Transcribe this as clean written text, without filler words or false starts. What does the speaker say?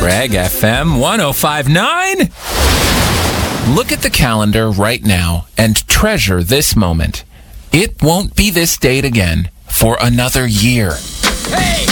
Bragg FM 1059. Look at the calendar right now and treasure this moment. It won't be this date again for another year.